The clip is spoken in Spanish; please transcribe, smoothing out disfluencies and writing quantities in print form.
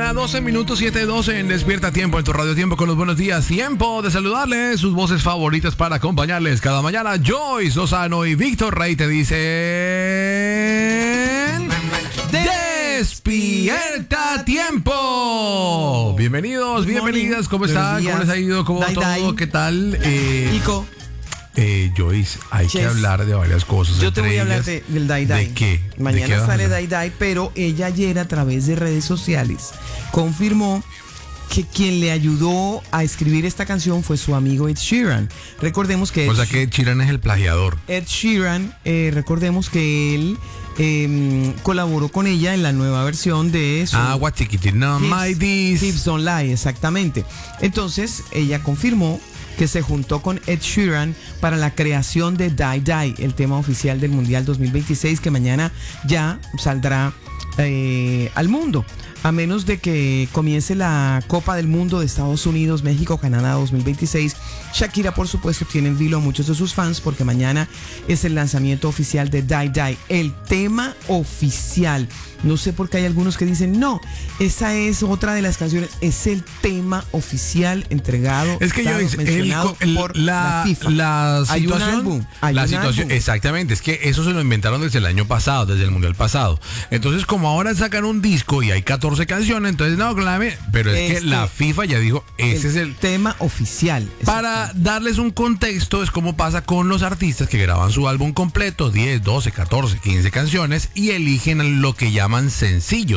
mañana, 12 minutos 7:12 en Despierta Tiempo, en tu radio Tiempo con los buenos días. Tiempo de saludarles, sus voces favoritas para acompañarles cada mañana. Joyce Lozano y Víctor Rey te dicen... ¡Despierta Tiempo! Bienvenidos, bienvenidas, ¿cómo están? ¿Cómo les ha ido? ¿Cómo va todo? ¿Qué tal? Nico. Joyce, hay que hablar de varias cosas. Yo te voy a hablar del Dai Dai. ¿De qué? Mañana sale Dai Dai, pero ella ayer a través de redes sociales confirmó que quien le ayudó a escribir esta canción fue su amigo Ed Sheeran. Recordemos que... O sea que Ed Sheeran es el plagiador. Ed Sheeran, recordemos que él colaboró con ella en la nueva versión de su... What Chiquitín, no, my this. Hips Don't Lie, exactamente. Entonces, ella confirmó que se juntó con Ed Sheeran para la creación de Die Die, el tema oficial del Mundial 2026, que mañana ya saldrá al mundo. A menos de que comience la Copa del Mundo de Estados Unidos, México, Canadá 2026, Shakira, por supuesto, tiene en vilo a muchos de sus fans porque mañana es el lanzamiento oficial de Die Die, el tema oficial. No sé por qué hay algunos que dicen, no, esa es otra de las canciones, es el tema oficial entregado, es que mencionado por la FIFA. La situación, hay un álbum, exactamente, es que eso se lo inventaron desde el año pasado, desde el Mundial pasado. Entonces, como ahora sacan un disco y hay 14 canciones, entonces no, pero es que la FIFA ya dijo, ese es el tema oficial. Para darles un contexto, es como pasa con los artistas que graban su álbum completo, 10, 12, 14, 15 canciones y eligen lo que llaman sencillos.